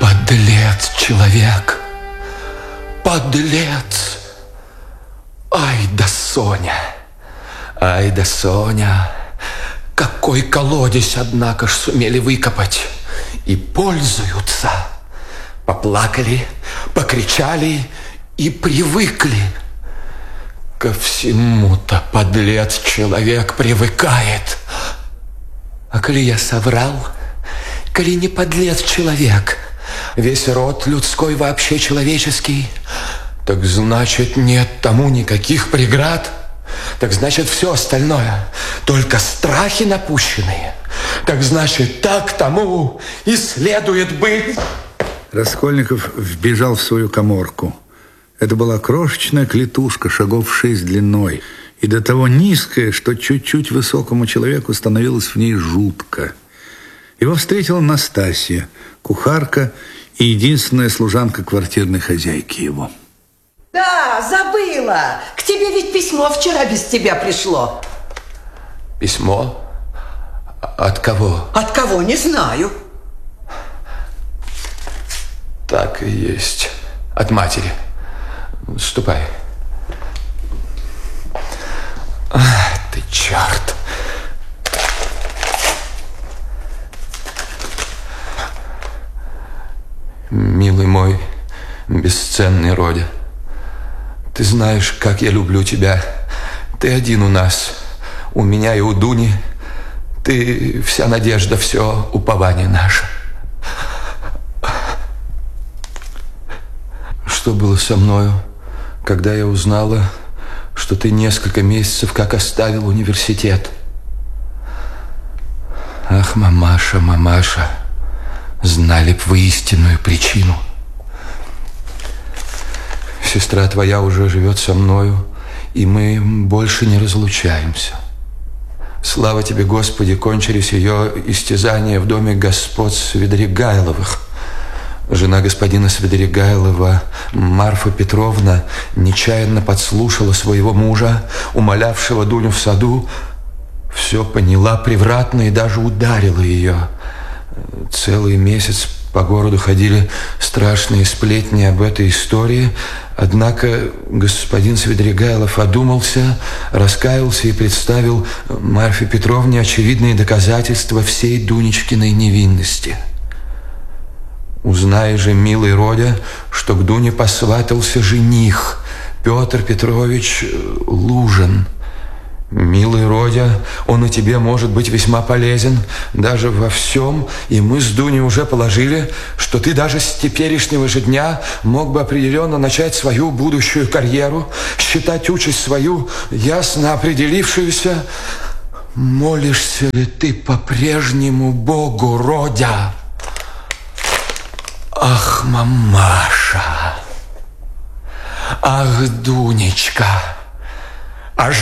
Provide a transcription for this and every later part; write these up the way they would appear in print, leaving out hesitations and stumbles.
Подлец человек, подлец. Ай да Соня, ай да Соня. Какой колодец, однако ж, сумели выкопать. И пользуются. Поплакали, покричали и привыкли. Ко всему-то подлец человек привыкает. А коли я соврал, коли не подлец человек, весь род людской вообще человеческий, так значит нет тому никаких преград. Так значит все остальное только страхи напущенные. Так значит так тому и следует быть. Раскольников вбежал в свою каморку. Это была крошечная клетушка, шагов 6 длиной, и до того низкая, что чуть-чуть высокому человеку становилось в ней жутко. Его встретила Настасья, кухарка и единственная служанка квартирной хозяйки его. Да, забыла. К тебе ведь письмо вчера без тебя пришло. Письмо? От кого? От кого, не знаю. Так и есть. От матери. Ступай. Ах, ты черт. Милый мой, бесценный Родя, ты знаешь, как я люблю тебя. Ты один у нас, у меня и у Дуни. Ты вся надежда, все упование наше. Что было со мною, когда я узнала, что ты несколько месяцев как оставил университет? Ах, мамаша, мамаша, знали б вы истинную причину. Сестра твоя уже живет со мною, и мы больше не разлучаемся. Слава тебе, Господи, кончились ее истязания в доме господ Свидригайловых. Жена господина Свидригайлова, Марфа Петровна, нечаянно подслушала своего мужа, умолявшего Дуню в саду, все поняла превратно и даже ударила ее. Целый месяц по городу ходили страшные сплетни об этой истории, однако господин Свидригайлов одумался, раскаялся и представил Марфе Петровне очевидные доказательства всей Дунечкиной невинности. Узнай же, милый Родя, что к Дуне посватался жених Петр Петрович Лужин. Милый Родя, он и тебе может быть весьма полезен даже во всем, и мы с Дуней уже положили, что ты даже с теперешнего же дня мог бы определенно начать свою будущую карьеру, считать участь свою ясно определившуюся. Молишься ли ты по-прежнему Богу, Родя? Ах, мамаша! Ах, Дунечка! А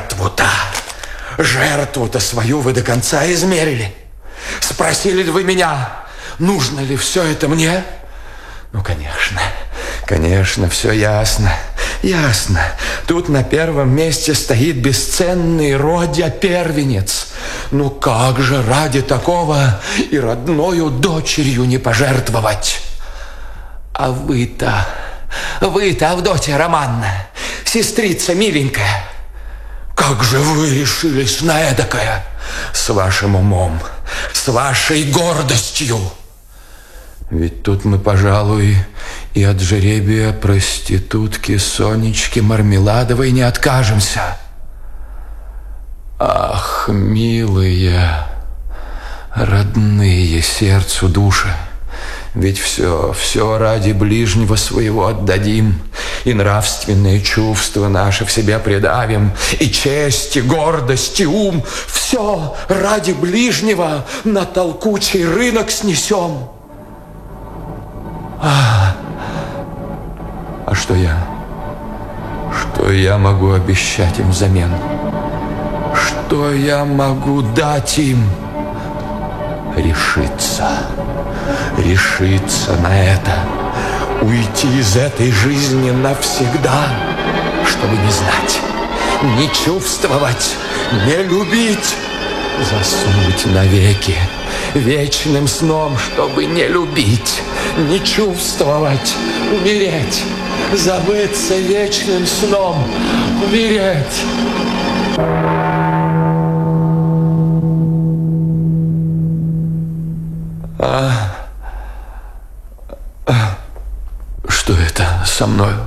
жертву-то свою вы до конца измерили? Спросили ли вы меня, нужно ли все это мне? Ну, конечно, все ясно. Ясно. Тут на первом месте стоит бесценный Родя первенец. Ну как же ради такого и родною дочерью не пожертвовать? А вы-то, Авдотья Романна, сестрица миленькая, как же вы решились на эдакое? С вашим умом, с вашей гордостью. Ведь тут мы, пожалуй, и от жеребия проститутки Сонечки Мармеладовой не откажемся. Ах, милые, родные сердцу души, ведь все ради ближнего своего отдадим, и нравственные чувства наши в себе предавим, и честь, и гордость, и ум, все ради ближнего на толкучий рынок снесем. А что я? Что я могу обещать им взамен? Что я могу дать им? Решиться на это, уйти из этой жизни навсегда, чтобы не знать, не чувствовать, не любить, заснуть навеки вечным сном, чтобы не любить, не чувствовать, умереть, забыться вечным сном, умереть. Что это со мною?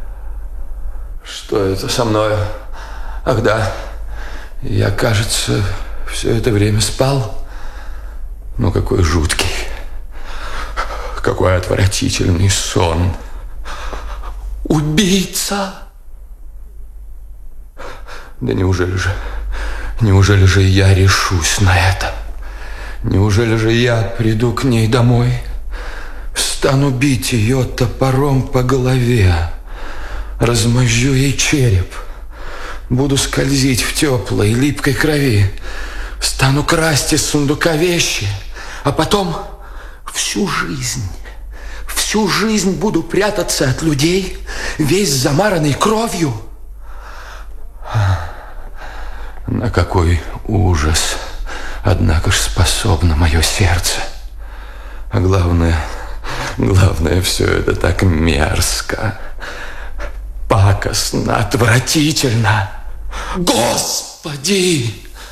Что это со мною? Ах да, я, кажется, все это время спал. Ну, какой жуткий, какой отвратительный сон. Убийца! Да неужели же я решусь на это? Неужели же я приду к ней домой, стану бить ее топором по голове, размозжу ей череп, буду скользить в теплой, липкой крови, стану красть из сундука вещи, а потом всю жизнь буду прятаться от людей, весь замаранный кровью? На какой ужас, однако ж, способно мое сердце. А главное, все это так мерзко, пакостно, отвратительно. Господи!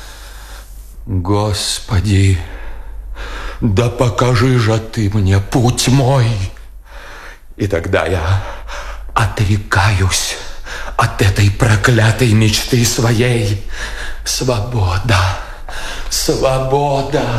Господи, да покажи же ты мне путь мой, и тогда я отрекаюсь от этой проклятой мечты своей. Свобода, свобода.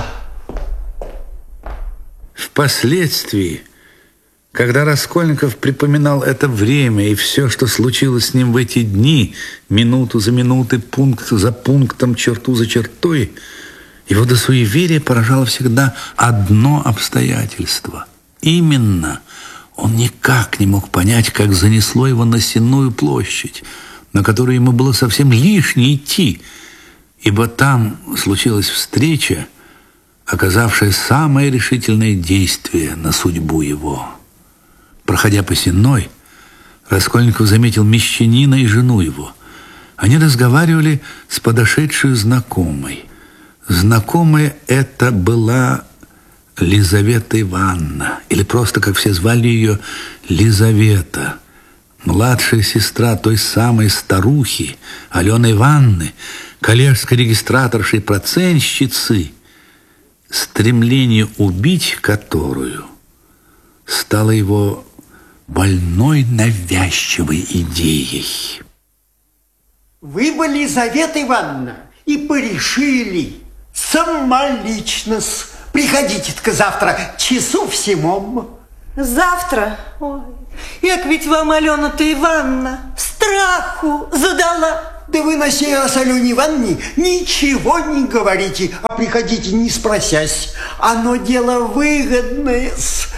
Впоследствии, когда Раскольников припоминал это время и все, что случилось с ним в эти дни, минуту за минутой, пункт за пунктом, черту за чертой, его до суеверия поражало всегда одно обстоятельство. Именно он никак не мог понять, как занесло его на Сенную площадь, на которую ему было совсем лишне идти, ибо там случилась встреча, оказавшая самое решительное действие на судьбу его. Проходя по Сенной, Раскольников заметил мещанина и жену его. Они разговаривали с подошедшей знакомой. Знакомая это была Лизавета Ивановна, или просто, как все звали ее, Лизавета, младшая сестра той самой старухи Алены Ивановны, коллежской регистраторши и процентщицы, стремление убить которую стало его больной навязчивой идеей. Вы бы, Лизавета Ивановна, и порешили самолично. Приходите-ка завтра часу в 7. Завтра? Ой, як ведь вам Алена-то Ивановна страху задала. Да вы на сей раз Алене Ивановне ничего не говорите, а приходите не спросясь. Оно дело выгодное.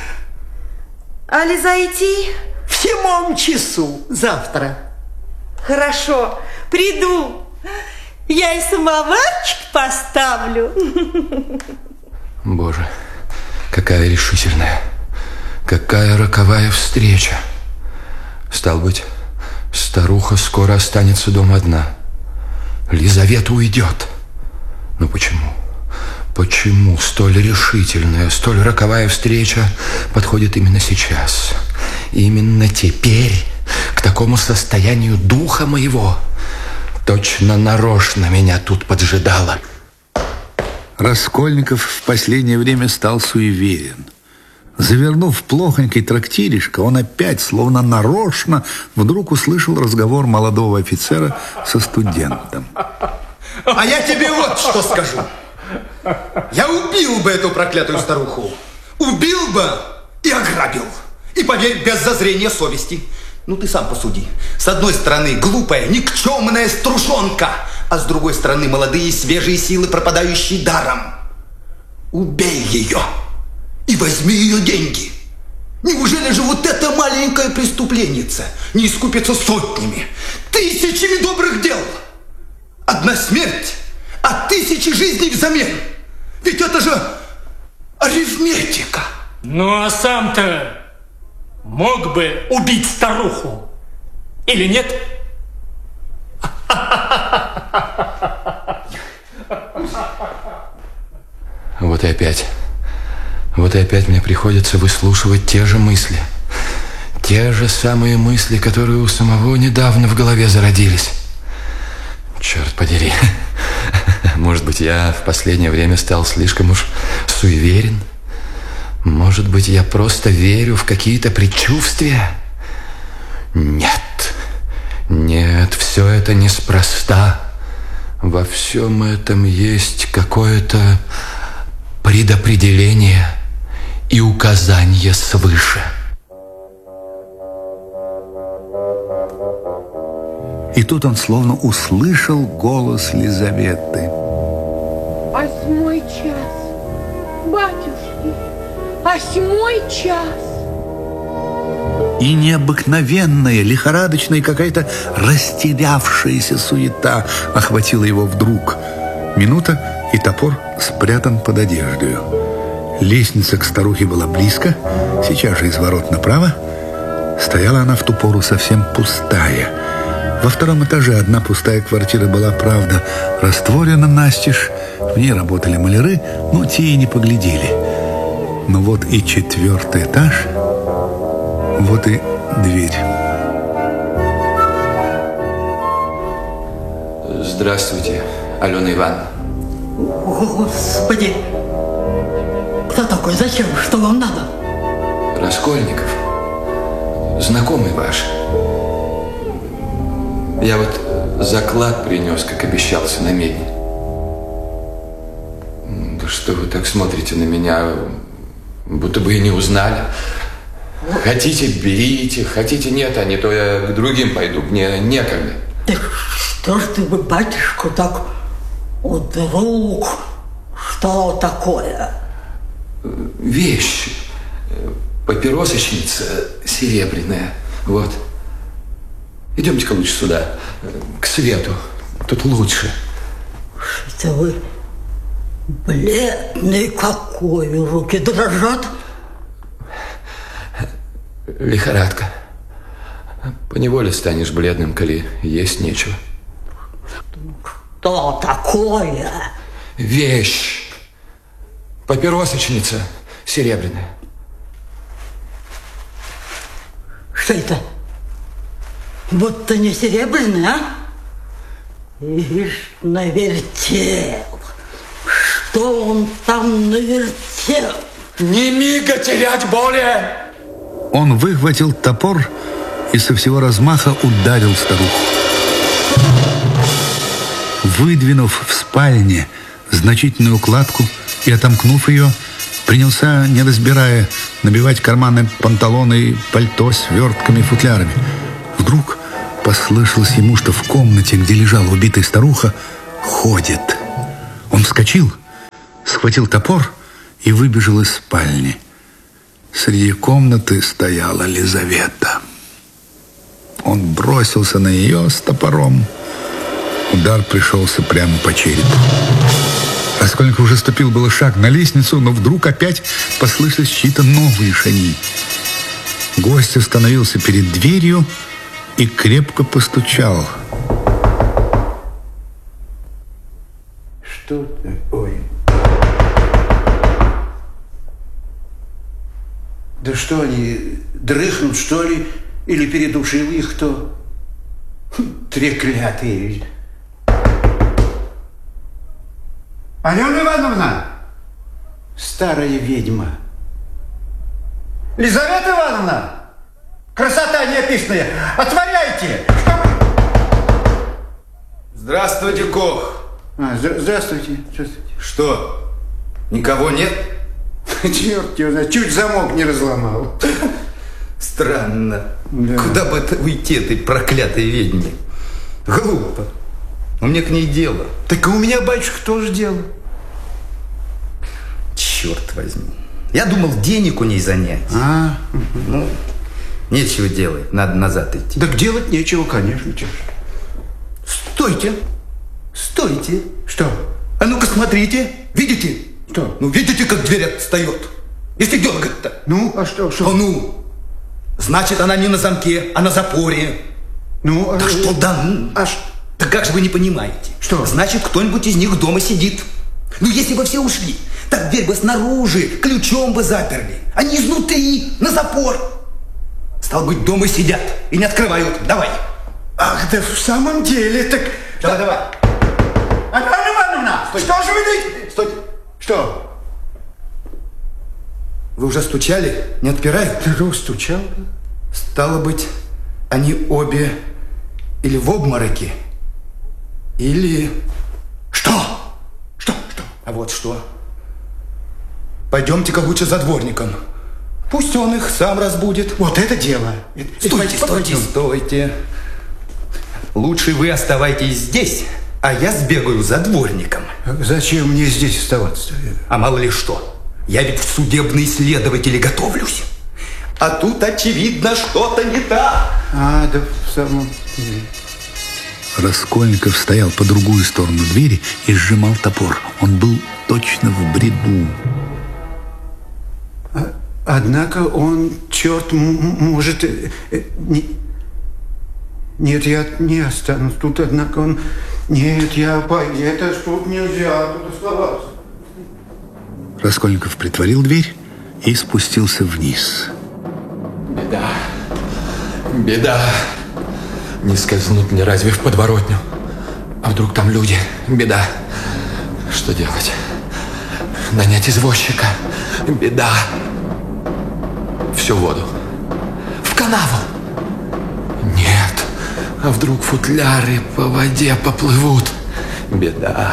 Али зайти? В 7 часу завтра. Хорошо, приду. Я и самоварчик поставлю. Боже, какая решительная, какая роковая встреча. Стал быть, старуха скоро останется дома одна. Лизавета уйдет. Но почему? Почему столь решительная, столь роковая встреча подходит именно сейчас? Именно теперь, к такому состоянию духа моего? Точно нарочно меня тут поджидала. Раскольников в последнее время стал суеверен. Завернув в плохонький трактиришко, он опять, словно нарочно, вдруг услышал разговор молодого офицера со студентом. А я тебе вот что скажу. Я убил бы эту проклятую старуху. Убил бы и ограбил. И, поверь, без зазрения совести. Ну, ты сам посуди. С одной стороны, глупая, никчемная струшонка, а с другой стороны, молодые, свежие силы, пропадающие даром. Убей ее и возьми ее деньги. Неужели же вот эта маленькая преступленница не искупится сотнями, тысячами добрых дел? Одна смерть, а 1000 жизней взамен. Ведь это же арифметика. Ну, а сам-то мог бы убить старуху или нет? Вот и опять мне приходится выслушивать те же мысли. Те же самые мысли, которые у самого недавно в голове зародились. Черт подери. Может быть, я в последнее время стал слишком уж суеверен? Может быть, я просто верю в какие-то предчувствия? Нет, все это неспроста. Во всем этом есть какое-то предопределение и указание свыше. И тут он словно услышал голос Лизаветы. 8 час, батюшки, 8 час. И необыкновенная, лихорадочная, какая-то растерявшаяся суета охватила его вдруг. Минута, и топор спрятан под одеждою. Лестница к старухе была близко, сейчас же из ворот направо. Стояла она в ту пору совсем пустая. Во втором этаже одна пустая квартира была, правда, растворена настежь. В ней работали маляры, но те и не поглядели. Но вот и 4-й этаж, вот и дверь. Здравствуйте, Алена Ивановна. Господи! Кто такой? Зачем? Что вам надо? Раскольников. Знакомый ваш. Я вот заклад принес, как обещался, на медне. Да что вы так смотрите на меня, будто бы и не узнали. Хотите, берите, хотите, нет, а не то я к другим пойду, мне некогда. Да что ж ты, батюшка, так вдруг? Что такое? Вещь. Папиросочница серебряная. Вот. Идемте-ка лучше сюда, к свету. Тут лучше. Что вы бледный какой, руки дрожат? Лихорадка. Поневоле станешь бледным, коли есть нечего. Что такое? Вещь. Папиросочница серебряная. Что это? Будто не серебряный, а? Ишь, навертел. Что он там навертел? Не мига терять более! Он выхватил топор и со всего размаха ударил старуху. Выдвинув в спальне значительную кладку и отомкнув ее, принялся, не разбирая, набивать карманы панталоны и пальто свертками и футлярами. Вдруг послышалось ему, что в комнате, где лежала убитая старуха, ходит. Он вскочил, схватил топор и выбежал из спальни. Среди комнаты стояла Лизавета. Он бросился на нее с топором. Удар пришелся прямо по черепу. Раскольников уже ступил было шаг на лестницу, но вдруг опять послышались чьи-то новые шаги. Гость остановился перед дверью и крепко постучал. Что такое? Да что они, дрыхнут, что ли? Или передушил их кто? Треклятые. Алена Ивановна! Старая ведьма. Лизавета Ивановна! Красота неописанная! Отворяйте! Здравствуйте, Кох. Здравствуйте. Здравствуйте. Что, никого нет? Черт его знает, чуть замок не разломал. Странно. Да. Куда бы это уйти, этой проклятой ведьме? Глупо. Но мне к ней дело. Так и у меня, батюшка, тоже дело. Черт возьми. Я думал, денег у ней занять. Ну, нечего делать, надо назад идти. Так делать нечего, конечно. Стойте. Стойте. Что? А ну-ка смотрите. Видите? Что? Ну, видите, как дверь отстает? Если дергать-то. Ну, а что? А ну, значит, она не на замке, а на запоре. Ну, Так что да ну? Так как же вы не понимаете? Что? Значит, кто-нибудь из них дома сидит. Ну, если бы все ушли, Так дверь бы снаружи ключом бы заперли, а не изнутри, на запор. Стало быть, дома сидят и не открывают. Давай. Ах, да в самом деле, так... Давай. Анна Ивановна, Стой. что же вы делаете? Стойте. Что? Вы уже стучали? Не отпирают? Ты стучал? Стало быть, они обе или в обмороке, или... Что? А вот что. Пойдемте-ка лучше за дворником. Пусть он их сам разбудит. Вот это дело. Стойте. Лучше вы оставайтесь здесь, а я сбегаю за дворником. Зачем мне здесь оставаться? А мало ли что. Я ведь в судебные следователи готовлюсь. А тут, очевидно, что-то не так. А, да в самом деле. Раскольников стоял по другую сторону двери и сжимал топор. Он был точно в бреду. Однако он, черт, может... Нет, я не останусь тут, однако он... Нет, это тут нельзя, тут оставаться. Раскольников притворил дверь и спустился вниз. Беда. Не скользнуть мне разве в подворотню? А вдруг там люди? Беда. Что делать? Нанять извозчика? Беда. Всю воду. В канаву. Нет. А вдруг футляры по воде поплывут? Беда.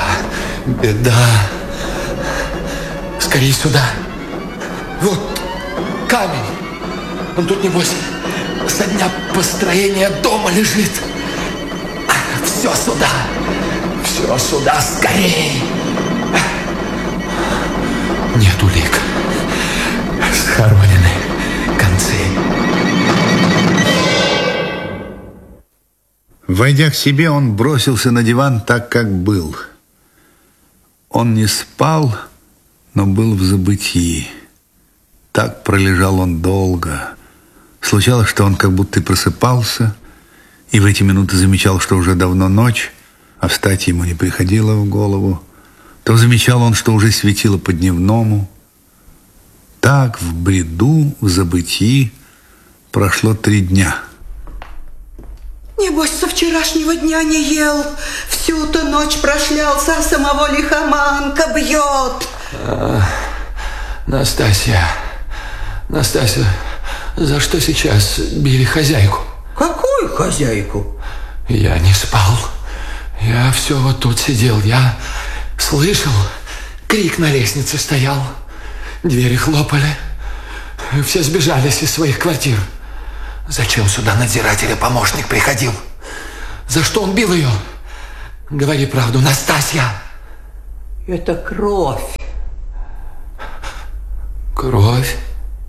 Скорей сюда. Вот камень. Он тут, небось, со дня построения дома лежит. Все сюда, скорей. Нет улик. Схоронены концы. Войдя к себе, он бросился на диван так, как был. Он не спал, но был в забытии. Так пролежал он долго. Случалось, что он как будто и просыпался, и в эти минуты замечал, что уже давно ночь, а встать ему не приходило в голову. То замечал он, что уже светило по-дневному. Так в бреду, в забытии прошло 3 дня. Небось, со вчерашнего дня не ел. Всю-то ночь прошлялся, а самого лихоманка бьет. Настасья, за что сейчас били хозяйку? Какую хозяйку? Я не спал. Я все вот тут сидел. Я слышал, крик на лестнице стоял. Двери хлопали. Все сбежались из своих квартир. Зачем сюда надзирателя помощник приходил? За что он бил ее? Говори правду, Настасья. Это кровь. Кровь?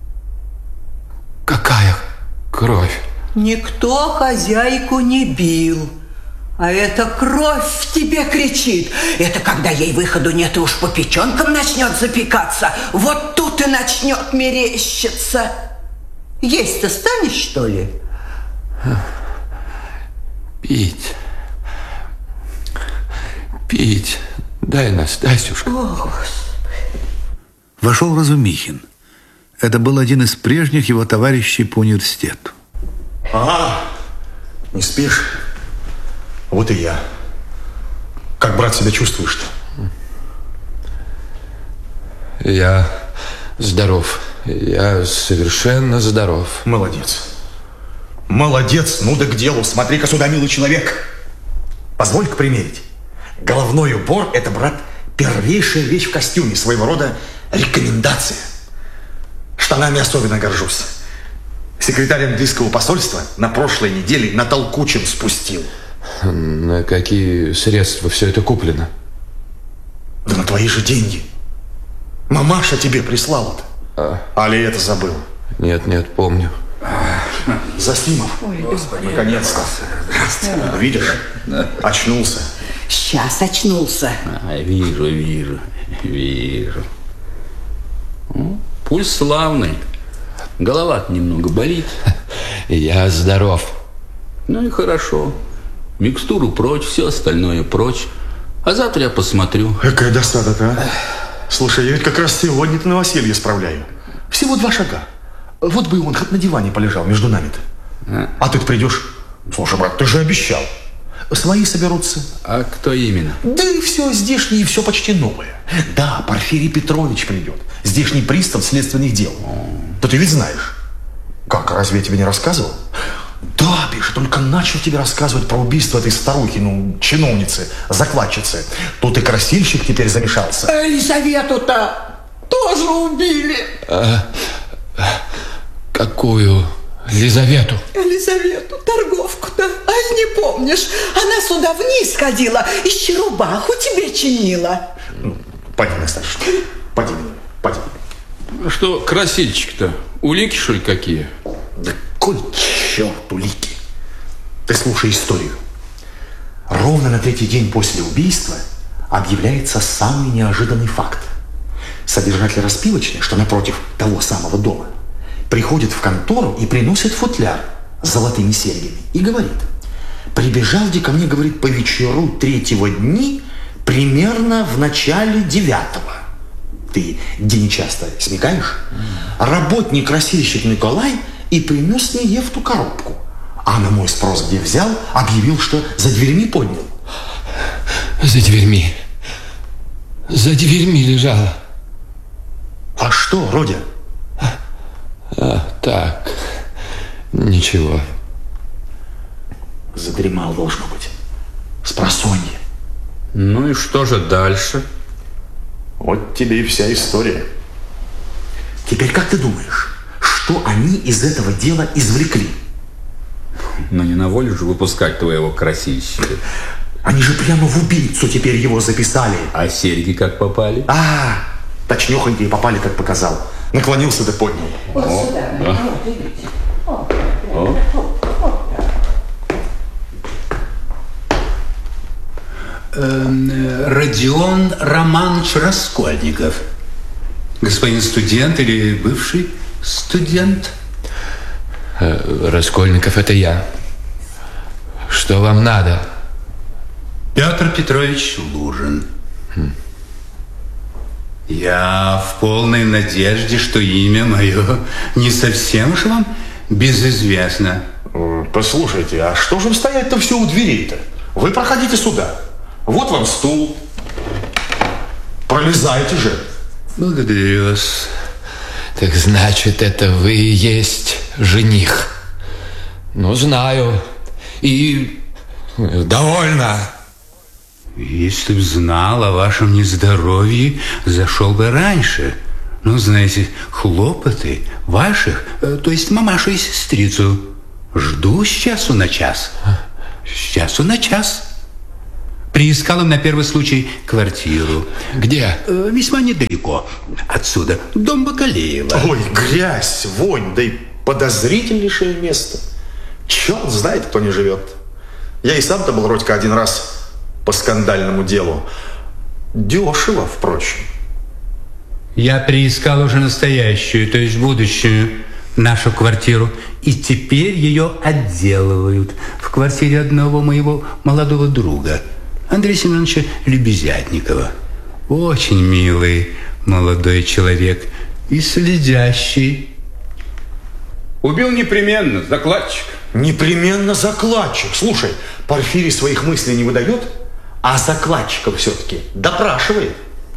Какая кровь? Никто хозяйку не бил. А эта кровь в тебе кричит. Это когда ей выходу нет, и уж по печенкам начнет запекаться. Вот тут и начнет мерещиться. Есть-то станешь, что ли? Пить. Дай, Настасюшка. Вошел Разумихин. Это был один из прежних его товарищей по университету. Ага, не спишь? Вот и я. Как, брат, себя чувствуешь-то? Я здоров. Я совершенно здоров. Молодец. Молодец. Ну да к делу. Смотри-ка сюда, милый человек. Позволь-ка примерить. Головной убор – это, брат, первейшая вещь в костюме. Своего рода рекомендация. Штанами особенно горжусь. Секретарь английского посольства на прошлой неделе на толкучем спустил. На какие средства все это куплено? Да на твои же деньги. Мамаша тебе прислала-то. Али это забыл? Нет, помню. Засимов. Господи, наконец-то. Видишь? Очнулся. Сейчас очнулся. Вижу. Пульс славный. Голова немного болит. Я здоров. Ну и хорошо. Микстуру прочь, все остальное прочь. А завтра я посмотрю. Какая досада-то, а? Слушай, я ведь как раз сегодня-то новоселье справляю. Всего 2 шага. Вот бы он хоть на диване полежал между нами-то. А ты придешь. Слушай, брат, ты же обещал. Свои соберутся. А кто именно? Да и все здешнее, и все почти новое. Да, Порфирий Петрович придет. Здешний пристав следственных дел. Да ты ведь знаешь. Как, разве я тебе не рассказывал? Да, Биша, только начал тебе рассказывать про убийство этой старухи, чиновницы, закладчицы. Тут и красильщик теперь замешался. Елизавету-то тоже убили. Какую Лизавету? Елизавету, торговку-то, ай, не помнишь? Она сюда вниз ходила, еще рубаху тебе чинила. Пойди, Настасья, пойди. Что красильщик-то? Улики, что ли, какие? Да кой черт улики? Ты слушай историю. Ровно на 3-й день после убийства объявляется самый неожиданный факт. Содержатель распивочной, что напротив того самого дома, приходит в контору и приносит футляр с золотыми серьгами и говорит: прибежал ко мне, говорит, по вечеру 3-го дни примерно в начале 9-го. Ты день часто смекаешь? Работник-красильщик Николай и принес мне в ту коробку. А на мой спрос, где взял, объявил, что за дверьми поднял. За дверьми. За дверьми лежала. А что, Родя? Так, ничего. Задремал, должно быть. Спросонья. Ну и что же дальше? Вот тебе и вся история. Теперь как ты думаешь, что они из этого дела извлекли? Ну не на волю же выпускать твоего красильщика. Они же прямо в убийцу теперь его записали. А серьги как попали? Точнёхонькие попали, как показал. Наклонился да поднял. Родион Романович Раскольников. Господин студент или бывший студент? Раскольников, это я. Что вам надо? Петр Петрович Лужин. Я в полной надежде, что имя мое не совсем же вам безызвестно. Послушайте, а что же стоять-то все у дверей-то? Вы проходите сюда. Вот вам стул. Пролезайте же. Благодарю вас. Так значит, это вы и есть жених? Ну, знаю. И довольно. Если б знал о вашем нездоровье, зашел бы раньше. Ну, знаете, хлопоты ваших, то есть мамашу и сестрицу, жду с часу на час. С часу на час. Приискал им на первый случай квартиру. Где? Весьма недалеко отсюда. Дом Бакалеева. Ой, грязь, вонь, да и подозрительнейшее место. Черт знает, кто не живет. Я и сам-то был, Родька, один раз по скандальному делу. Дешево, впрочем. Я приискал уже настоящую, то есть будущую, нашу квартиру. И теперь ее отделывают в квартире одного моего молодого друга, Андрея Семеновича Лебезятникова. Очень милый молодой человек и следящий. Убил непременно, закладчик. Непременно закладчик. Слушай, Порфирий своих мыслей не выдает, а закладчиков все-таки допрашивает.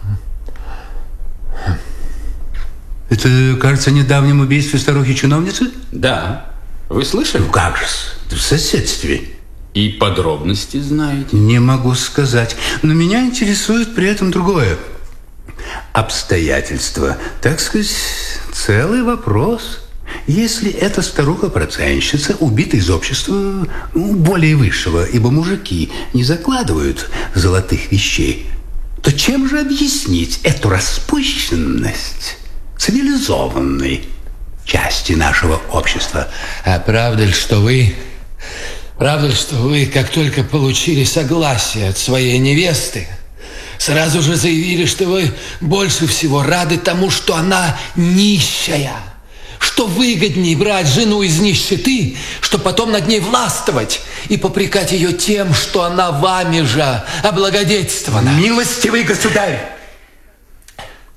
Это, кажется, недавнем убийстве старухи-чиновницы? Да. Вы слышали? Ну как же, в соседстве. И подробности знаете? Не могу сказать. Но меня интересует при этом другое. Обстоятельства. Так сказать, целый вопрос. Если эта старуха-проценщица убита из общества более высшего, ибо мужики не закладывают золотых вещей, то чем же объяснить эту распущенность цивилизованной части нашего общества? А правда ли, что вы, как только получили согласие от своей невесты, сразу же заявили, что вы больше всего рады тому, что она нищая, что выгоднее брать жену из нищеты, чтобы потом над ней властвовать и попрекать ее тем, что она вами же облагодетельствована? Милостивый государь,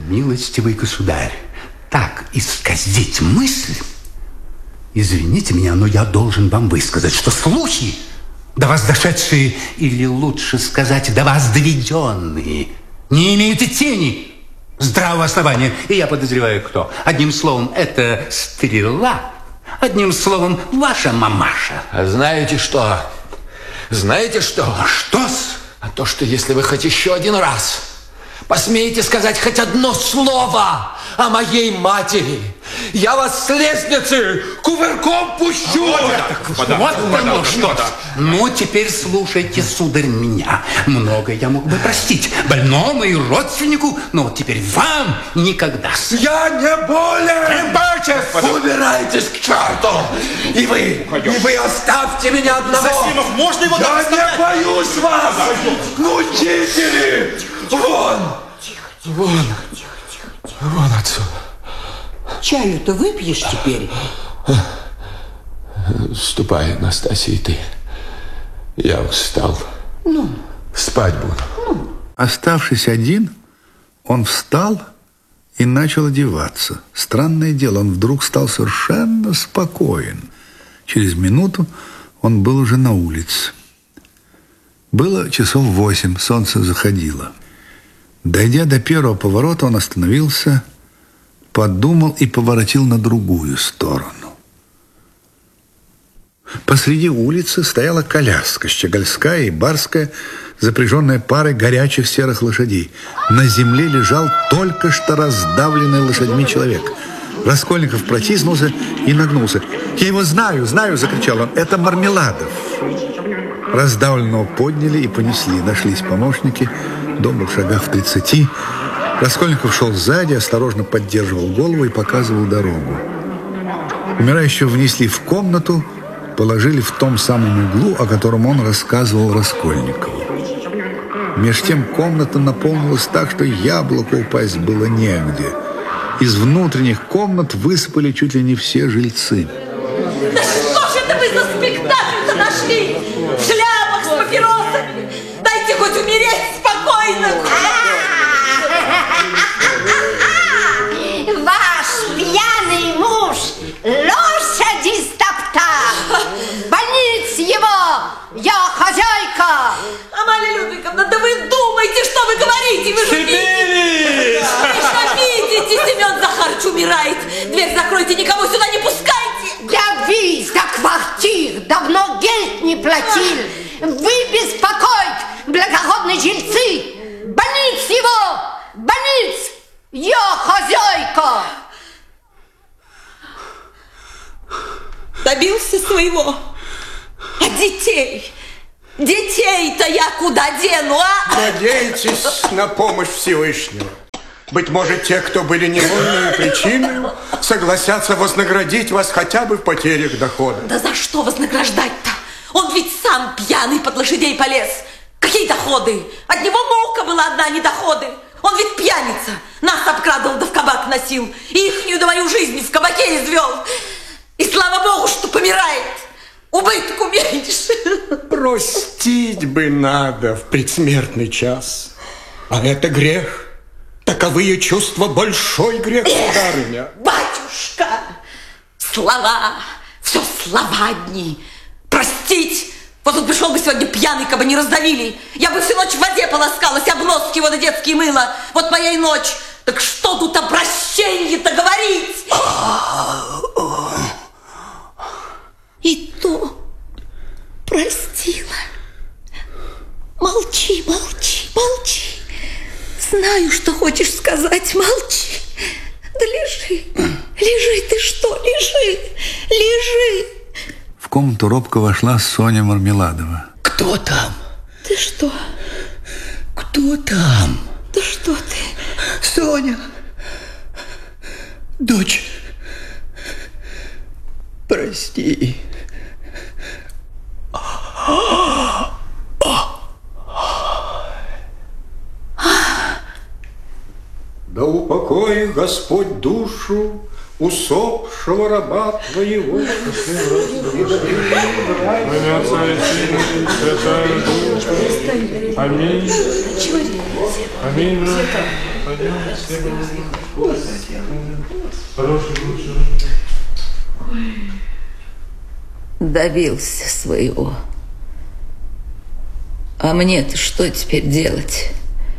Милостивый государь, так исказить мысль, извините меня, но я должен вам высказать, что слухи, до вас дошедшие, или лучше сказать, до вас доведенные, не имеют и тени здравого основания. И я подозреваю, кто. Одним словом, это стрела. Одним словом, ваша мамаша. А знаете что? Знаете что? Что-с? А то, что если вы хоть еще один раз посмеете сказать хоть одно слово о моей матери, я вас с лестницы кувырком пущу. Вот оно что-то. Ну, теперь слушайте, сударь, меня. Многое я мог бы простить больному и родственнику, но вот теперь вам никогда. Я не болен! Убирайтесь к черту! И вы оставьте меня одного! Засимов, можно его Я не боюсь вас! Мучители! Вон! Вон отсюда. Чаю-то выпьешь теперь? Ступай, Настасья, ты. Я устал. Ну? Спать буду. Оставшись один, он встал и начал одеваться. Странное дело, он вдруг стал совершенно спокоен. Через минуту он был уже на улице. Было часов 8, солнце заходило. Дойдя до первого поворота, он остановился, подумал и поворотил на другую сторону. Посреди улицы стояла коляска, щегольская и барская, запряженная парой горячих серых лошадей. На земле лежал только что раздавленный лошадьми человек. Раскольников протиснулся и нагнулся. «Я его знаю, знаю!» – закричал он. «Это Мармеладов!» Раздавленного подняли и понесли. Нашлись помощники. Дом был в шагах в 30. Раскольников шел сзади, осторожно поддерживал голову и показывал дорогу. Умирающего внесли в комнату, положили в том самом углу, о котором он рассказывал Раскольникову. Меж тем комната наполнилась так, что яблоку упасть было негде. Из внутренних комнат высыпали чуть ли не все жильцы. Да что же это вы за спектакль-то нашли? В шляпах с папиросами? Дайте хоть умереть спокойно! Ваш пьяный муж лошади стоптал! В больнице его! Я хозяйка! Амалия Людвиговна, да вы думаете, что вы говорите? Вы же видите! Вы же видите, Семен Захарович умирает! Дверь закройте, никого сюда не пускайте! Я весь до квартир давно гельд не платил! Вы беспокоить, благородные жильцы! Больниц его! Больниц! Я хозяйка! Добился своего. А детей? Детей-то я куда дену, а? Надеетесь на помощь Всевышнего. Быть может, те, кто были невольными причинами, согласятся вознаградить вас хотя бы в потерях дохода. Да за что вознаграждать-то? Он ведь сам пьяный под лошадей полез. Какие доходы? От него мука была одна, не доходы. Он ведь пьяница. Нас обкрадывал, да в кабак носил. И ихнюю да мою жизнь в кабаке извел. И слава богу, что помирает. Убытку меньше. Простить бы надо в предсмертный час. А это грех. Таковые чувства большой грех, сударыня. Батюшка, слова, все слова одни. Простить. Вот он пришел бы сегодня пьяный, кабы не раздавили. Я бы всю ночь в воде полоскалась, обноски его на детские мыла. Вот моя и ночь. Так что тут о прощении-то говорить? И то простила. Молчи, молчи, молчи. Знаю, что хочешь сказать, молчи. Да лежи, лежи, ты что, лежи, лежи. В комнату робко вошла Соня Мармеладова. Кто там? Ты что? Кто там? Да что ты? Соня, дочь, прости. Да упокоит Господь душу усопшего раба твоего. Аминь. Аминь. Добился своего. А мне-то что теперь делать?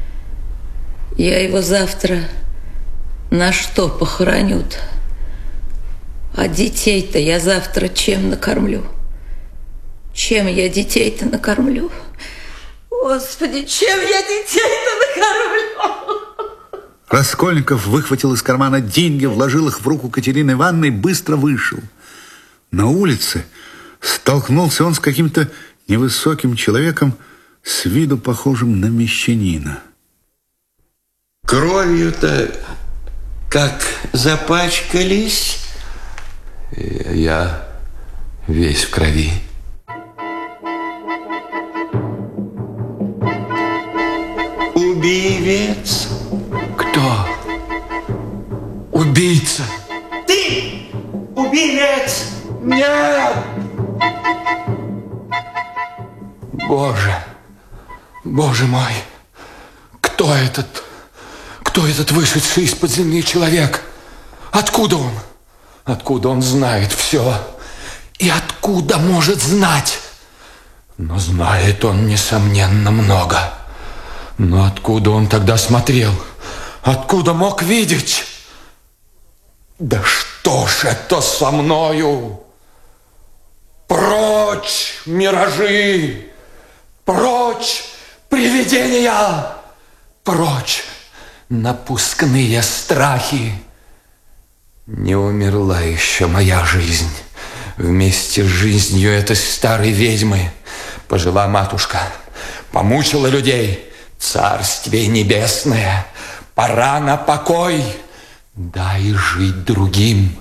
Я его завтра на что похороню-то? А детей-то я завтра чем накормлю? Чем я детей-то накормлю? Господи, чем я детей-то накормлю? Раскольников выхватил из кармана деньги, вложил их в руку Катерины Ивановны и быстро вышел. На улице столкнулся он с каким-то невысоким человеком, с виду похожим на мещанина. Кровью-то как запачкались. Я весь в крови. Убивец. Кто? Убийца. Ты! Убивец! Нет! Боже, Боже мой, кто этот вышедший из-под земли человек? Откуда он? Откуда он знает все? И откуда может знать? Но знает он, несомненно, много. Но откуда он тогда смотрел? Откуда мог видеть? Да что ж это со мною? Прочь, миражи! Прочь, привидения! Прочь, напускные страхи! Не умерла еще моя жизнь. Вместе с жизнью этой старой ведьмы пожила матушка, помучила людей. Царствие небесное, пора на покой. Дай жить другим.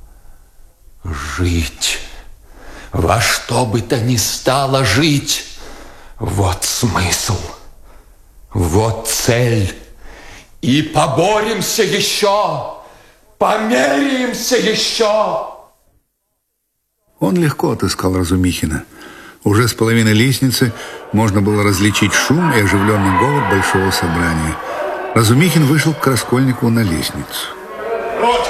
Жить. Во что бы то ни стало жить. Вот смысл. Вот цель. И поборемся еще. Померяемся еще. Он легко отыскал Разумихина. Уже с половины лестницы можно было различить шум и оживленный говор большого собрания. Разумихин вышел к Раскольникову на лестницу. Родя!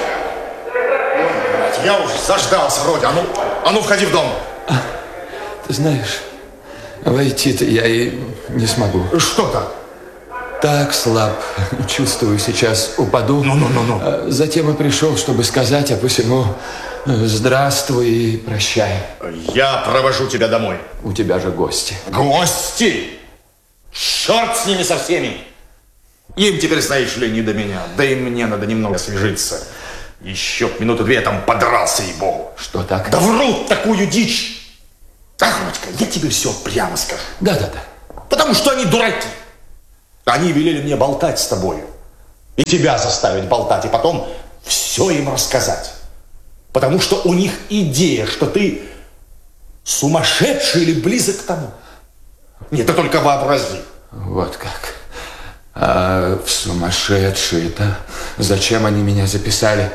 Я уже заждался, Родя. А ну, входи в дом. Ты знаешь, войти-то я и не смогу. Что так? Так слаб. Чувствую, сейчас упаду. Ну. Затем и пришел, чтобы сказать, а посему здравствуй и прощай. Я провожу тебя домой. У тебя же гости. Гости? Черт с ними со всеми. Им теперь, знаешь ли, не до меня. Да и мне надо немного освежиться. Еще минуты-две я там подрался, ей-богу. Что так? Да врут такую дичь. Так, Родька, я тебе все прямо скажу. Да. Потому что они дураки. Они велели мне болтать с тобою. И тебя заставить болтать. И потом все им рассказать. Потому что у них идея, что ты сумасшедший или близок к тому. Нет, ты только вообрази. Вот как. А в сумасшедшие-то зачем они меня записали?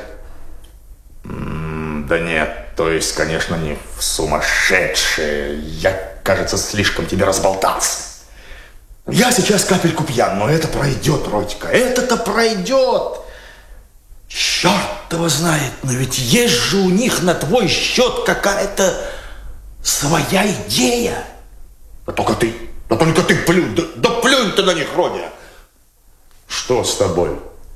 Да нет, то есть, конечно, не в сумасшедшие. Я, кажется, слишком тебе разболтался. Я сейчас капельку пьян, но это пройдет, Родька. Это-то пройдет. Черт его знает, но ведь есть же у них на твой счет какая-то своя идея. Да только ты плюнь, да плюнь ты на них, Родя. Что с тобой?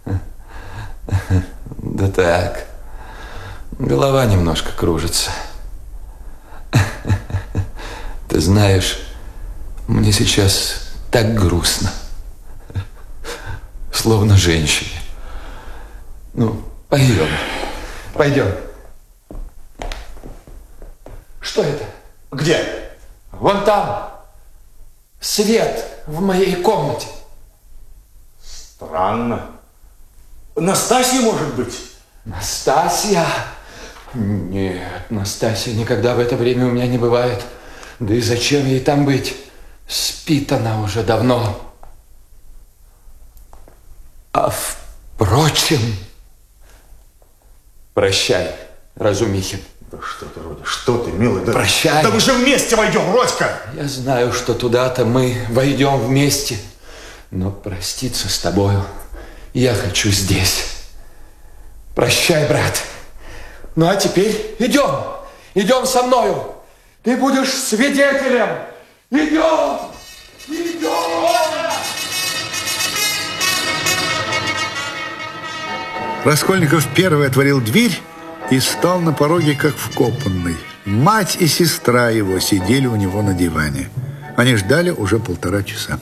Да так, голова немножко кружится. Ты знаешь, мне сейчас так грустно. Словно женщине. Ну, пойдем. Что это? Где? Вон там. Свет в моей комнате. Странно. Настасья, может быть? Настасья? Нет, Настасья никогда в это время у меня не бывает. Да и зачем ей там быть? Спит она уже давно. А впрочем... Прощай, Разумихин. Да что ты, Родя, что ты, милый? Да... Прощай. Да мы же вместе войдем, Родька. Я знаю, что туда-то мы войдем вместе. Но проститься с тобою Я хочу здесь. Прощай, брат. Ну, а теперь идем. Идем со мною. Ты будешь свидетелем. Идем! Идем! Раскольников первый отворил дверь и стал на пороге, как вкопанный. Мать и сестра его сидели у него на диване. Они ждали уже 1,5 часа.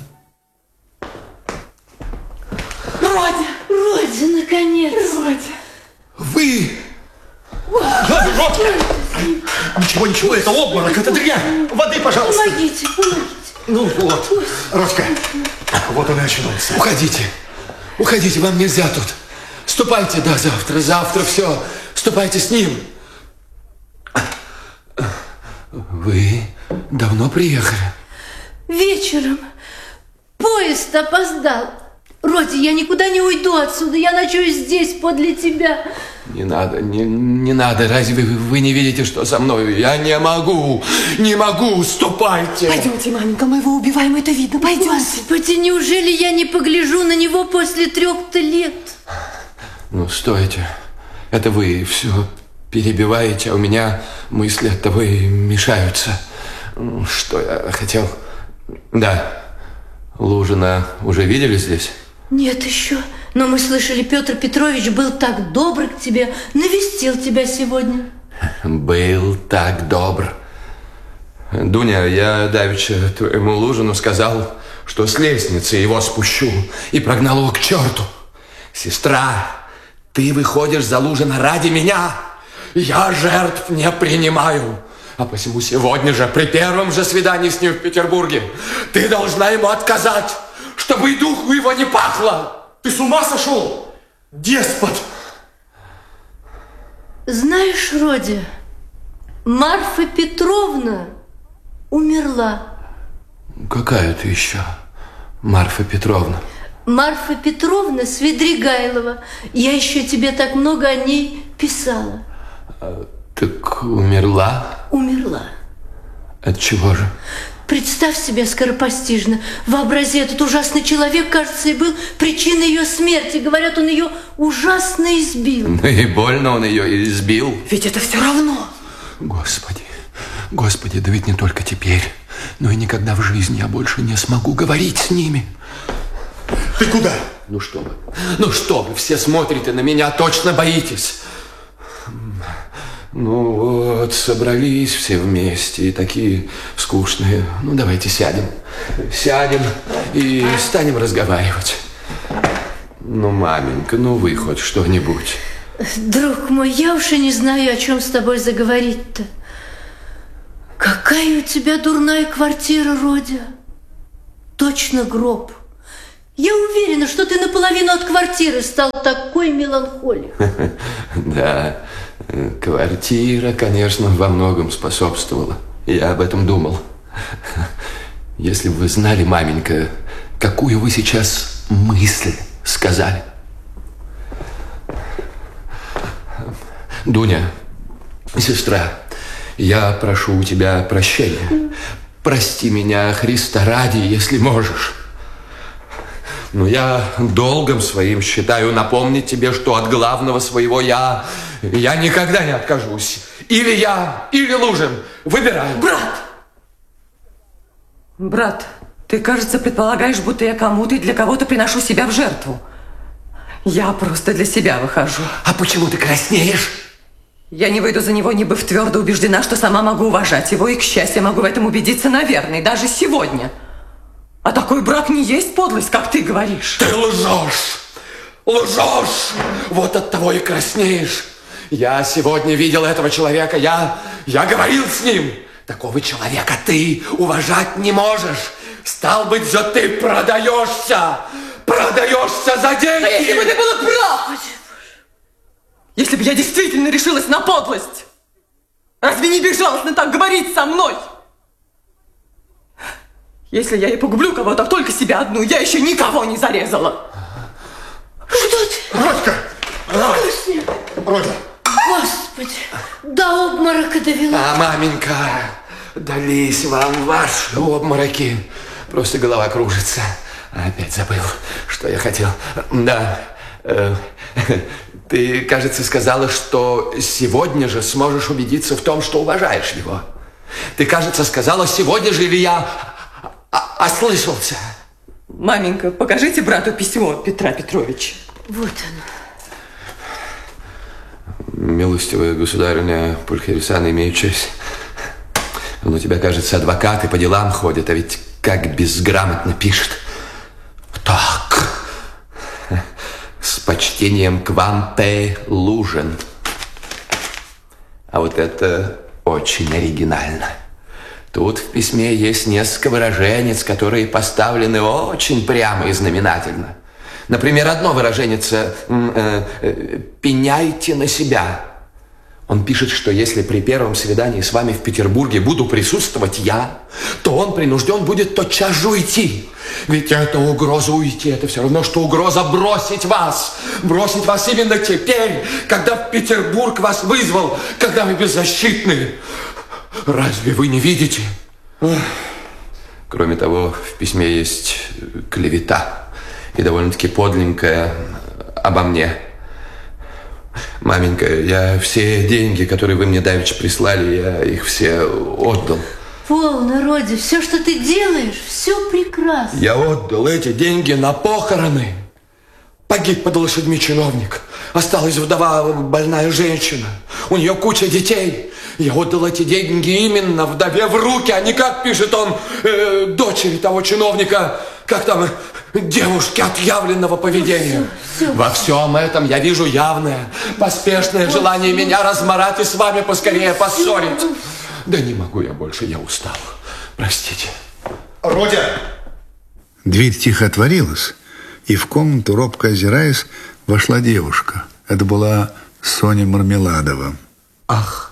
Родя, наконец! Родя! Вы! Ничего, это обморок, это дрянь. Воды, пожалуйста. Помогите. Ну вот, Родька, вот он и очнулся. Уходите, вам нельзя тут. Ступайте до завтра, завтра все. Ступайте с ним. Вы давно приехали? Вечером. Поезд опоздал. Родя, я никуда не уйду отсюда. Я ночую здесь, подле тебя. Не надо, не надо. Разве вы не видите, что со мной? Я не могу, ступайте. Пойдемте, маменька, мы его убиваем, это видно. Пойдемте. Господи, неужели я не погляжу на него после 3 лет? Ну, стойте. Это вы все перебиваете, а у меня мысли от того и мешаются. Что я хотел? Да, Лужина уже видели здесь? Нет еще. Но мы слышали, Петр Петрович был так добр к тебе, навестил тебя сегодня. Был так добр. Дуня, я давеча твоему Лужину сказал, что с лестницы его спущу, и прогнал его к черту. Сестра, ты выходишь за Лужина ради меня. Я жертв не принимаю. А посему сегодня же, при первом же свидании с ним в Петербурге, ты должна ему отказать, чтобы и духу его не пахло. Ты с ума сошел? Деспот! Знаешь, Родя, Марфа Петровна умерла. Какая ты еще Марфа Петровна? Марфа Петровна Свидригайлова. Я еще тебе так много о ней писала. Так умерла? Умерла. От чего же? Представь себе скоропостижно. Вообрази, этот ужасный человек, кажется, и был причиной ее смерти. Говорят, он ее ужасно избил. Ну и больно он ее избил. Ведь это все равно. Господи, да ведь не только теперь, но и никогда в жизни я больше не смогу говорить с ними. Ты куда? Ну что вы, все смотрите на меня, точно боитесь. Ну вот, собрались все вместе и такие скучные. Ну давайте сядем и станем разговаривать. Ну, маменька, ну вы хоть что-нибудь. Друг мой, я уж и не знаю, о чем с тобой заговорить-то. Какая у тебя дурная квартира, Родя. Точно гроб. Я уверена, что ты наполовину от квартиры стал такой меланхолик. Да, квартира, конечно, во многом способствовала. Я об этом думал. Если бы вы знали, маменька, какую вы сейчас мысль сказали. Дуня, сестра, я прошу у тебя прощения. Прости меня, Христа ради, если можешь. Но я долгом своим считаю напомнить тебе, что от главного своего я никогда не откажусь. Или я, или Лужин. Выбирай. Брат, ты, кажется, предполагаешь, будто я кому-то и для кого-то приношу себя в жертву. Я просто для себя выхожу. А почему ты краснеешь? Я не выйду за него, не быв твердо убеждена, что сама могу уважать его, и, к счастью, могу в этом убедиться, наверное, даже сегодня. А такой брак не есть подлость, как ты говоришь. Ты лжешь! Вот от того и краснеешь. Я сегодня видел этого человека, я говорил с ним. Такого человека ты уважать не можешь. Стал быть, за ты продаешься за деньги. А если бы ты была прав? Если бы я действительно решилась на подлость, разве не безжалостно так говорить со мной? Если я и погублю кого-то, только себя одну, я еще никого не зарезала. Что ты? Родька! Родя! Господи, до обморока довела. А, маменька, дались вам ваши обмороки. Просто голова кружится. Опять забыл, что я хотел. Да, Ты, кажется, сказала, что сегодня же сможешь убедиться в том, что уважаешь его. Ты, кажется, сказала сегодня же, или я ослышался? Маменька, покажите брату письмо Петра Петровича. Вот оно. Милостивая государыня Пульхересана, имею честь. Он у тебя, кажется, адвокаты по делам ходят, а ведь как безграмотно пишет. Так. С почтением к вам, П. Лужин. А вот это очень оригинально. Тут в письме есть несколько выраженец, которые поставлены очень прямо и знаменательно. Например, одно выраженец «пеняйте на себя». Он пишет, что если при первом свидании с вами в Петербурге буду присутствовать я, то он принужден будет тотчас же уйти. Ведь это угроза уйти, это все равно, что угроза бросить вас. Бросить вас именно теперь, когда в Петербург вас вызвал, когда вы беззащитны. Разве вы не видите? Кроме того, в письме есть клевета, и довольно-таки подленькая обо мне. Маменька, я все деньги, которые вы мне давеча прислали, я их все отдал. Полно, Родя, все, что ты делаешь, все прекрасно. Я отдал эти деньги на похороны. Погиб под лошадьми чиновник. Осталась вдова, больная женщина. У нее куча детей. Я отдал эти деньги именно вдове в руки, а не, как пишет он, дочери того чиновника, как там, девушки отъявленного поведения. Все. Во всем этом я вижу явное, поспешное желание меня размарать и с вами поскорее поссорить. Да не могу я больше, я устал. Простите. Родя! Дверь тихо отворилась, и в комнату, робко озираясь, вошла девушка. Это была Соня Мармеладова. Ах,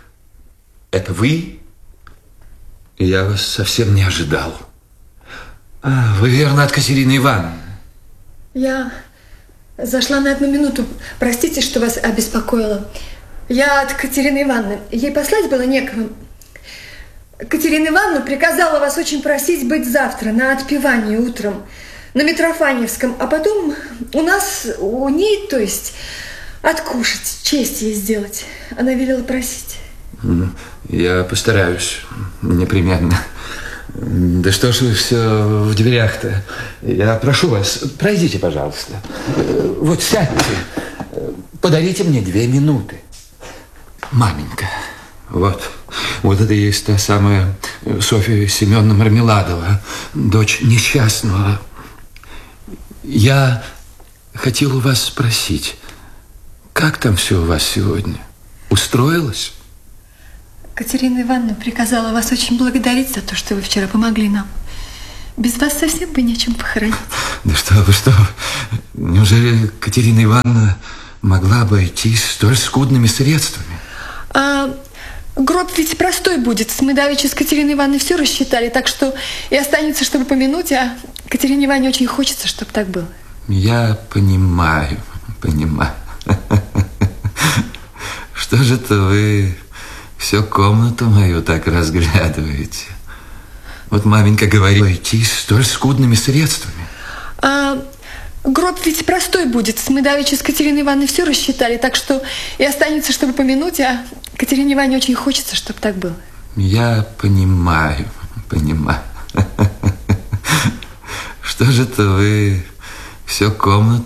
это вы? Я вас совсем не ожидал. Вы, верно, от Катерины Ивановны? Я зашла на 1 минуту. Простите, что вас обеспокоила. Я от Катерины Ивановны. Ей послать было некого. Катерина Ивановна приказала вас очень просить быть завтра на отпевании утром на Митрофаневском, а потом у нас, у ней, то есть, откушать, честь ей сделать. Она велела просить. Я постараюсь, непременно. Да что ж вы все в дверях-то? Я прошу вас, пройдите, пожалуйста. Вот сядьте. Подарите мне 2 минуты. Маменька, вот это и есть та самая Софья Семеновна Мармеладова, дочь несчастного. Я хотел у вас спросить, как там все у вас сегодня? Устроилось? Катерина Ивановна приказала вас очень благодарить за то, что вы вчера помогли нам. Без вас совсем бы нечем похоронить. Да что вы. Неужели Катерина Ивановна могла обойтись столь скудными средствами? Гроб ведь простой будет. Мы давеча с Катериной Ивановной все рассчитали, так что и останется, чтобы помянуть, а Катерине Ивановне очень хочется, чтобы так было. Я понимаю. Что же это вы всю комнату мою так разглядываете? Вот маменька говорила, идти столь скудными средствами. Гроб ведь простой будет. Мы давеча с Катериной Ивановной все рассчитали, так что и останется, чтобы помянуть, а Катерине Ивановне очень хочется, чтобы так было. Я понимаю. Что же это вы всю комнату